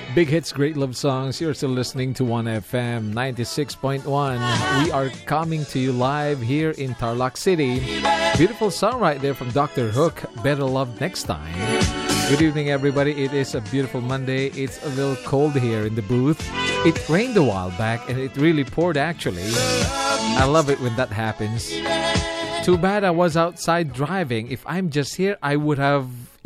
Big hits, great love songs. You're still listening to 1FM 96.1. We are coming to you live here in Tarlac City. Beautiful song right there from Dr. Hook, Better Love Next Time. Good evening, everybody. It is a beautiful Monday. It's a little cold here in the booth. It rained a while back and it really poured actually. I love it when that happens. Too bad I was outside driving. If I'm just here, I would have,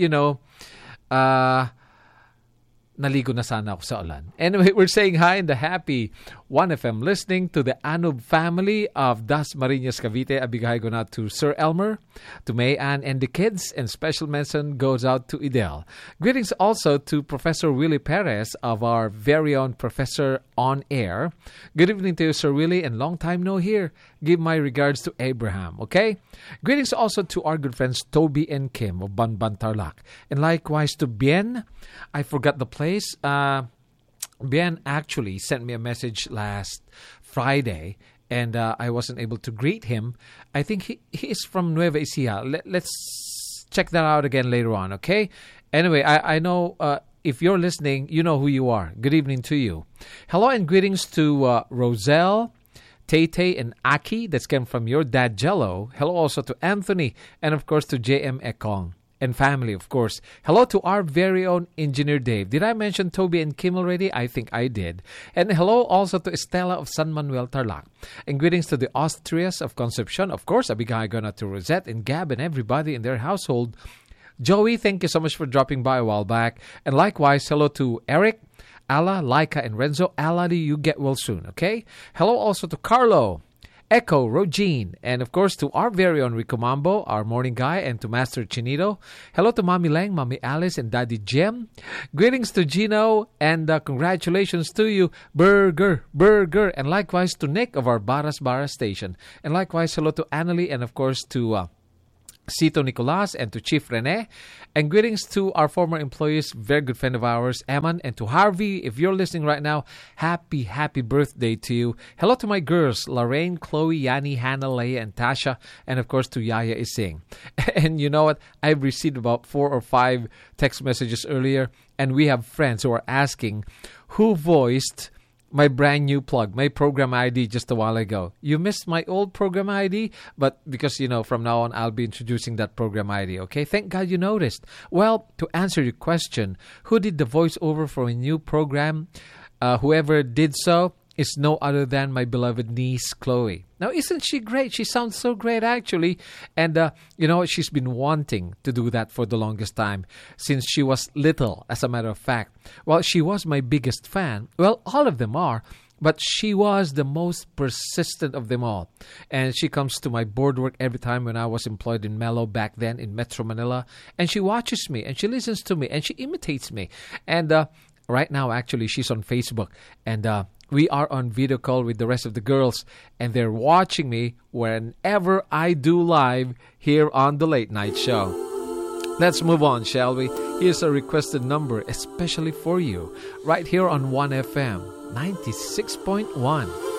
naligo na sana ako sa ulan. Anyway, we're saying hi in the happy 1FM listening to the Anub family of Das Marinas, Cavite. A big hi go out to Sir Elmer, to May Ann and the kids, and special mention goes out to Idel. Greetings also to Professor Willie Perez of our very own Professor on Air. Good evening to you, Sir Willie, and long time no here. Give my regards to Abraham, okay? Greetings also to our good friends Toby and Kim of Banban Tarlac. And likewise to Bien. I forgot the place. Bien actually sent me a message last Friday and I wasn't able to greet him. I think he is from Nueva Ecija. Let's check that out again later on, okay? Anyway, I know if you're listening, you know who you are. Good evening to you. Hello and greetings to Roselle, Tay and Aki. That's came from your dad, Jello. Hello also to Anthony and of course to JM Ekong. And family, of course. Hello to our very own Engineer Dave. Did I mention Toby and Kim already? I think I did. And hello also to Estela of San Manuel Tarlac. And greetings to the Austrias of Concepcion. Of course, a big hi going out to Rosette and Gab and everybody in their household. Joey, thank you so much for dropping by a while back. And likewise, hello to Eric, Ala, Laika, and Renzo. Ala, you get well soon, okay? Hello also to Carlo, Echo, Rogine, and of course to our very own Rico Mambo, our morning guy, and to Master Chinito. Hello to Mommy Lang, Mommy Alice, and Daddy Jim. Greetings to Gino, and congratulations to you, Burger, and likewise to Nick of our Baras station. And likewise, hello to Annalie, and of course to Cito Nicolas and to Chief Rene. And greetings to our former employees, very good friend of ours, Eman, and to Harvey. If you're listening right now, happy birthday to you. Hello to my girls, Lorraine, Chloe, Yanni, Hannah, Leia, and Tasha, and of course to Yaya Ising. And you know what? I've received about 4 or 5 text messages earlier, and we have friends who are asking who voiced my brand new plug, my program ID just a while ago. You missed my old program ID, but because, from now on, I'll be introducing that program ID, okay? Thank God you noticed. Well, to answer your question, who did the voiceover for a new program? Whoever did so is no other than my beloved niece, Chloe. Now, isn't she great? She sounds so great, actually. And, she's been wanting to do that for the longest time, since she was little, as a matter of fact. Well, she was my biggest fan. Well, all of them are. But she was the most persistent of them all. And she comes to my board work every time when I was employed in Mello back then in Metro Manila. And she watches me, and she listens to me, and she imitates me. And right now, actually, she's on Facebook. And we are on video call with the rest of the girls, and they're watching me whenever I do live here on the Late Night Show. Let's move on, shall we? Here's a requested number, especially for you, right here on 1FM 96.1.